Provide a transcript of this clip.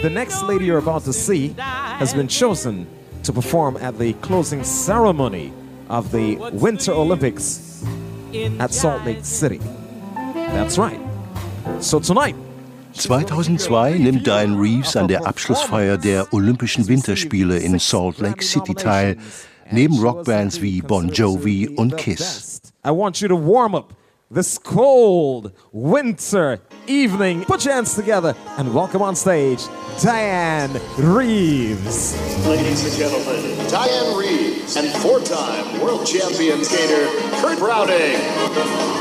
The next lady you're about to see has been chosen to perform at the closing ceremony of the Winter Olympics at Salt Lake City. That's right. So tonight, 2002 nimmt Dianne Reeves an der Abschlussfeier der Olympischen Winterspiele in Salt Lake City teil, neben Rockbands wie Bon Jovi und Kiss. I want you to warm up this cold winter evening. Put your hands together and welcome on stage Dianne Reeves. Ladies and gentlemen, Dianne Reeves and four-time world champion skater Kurt Browning.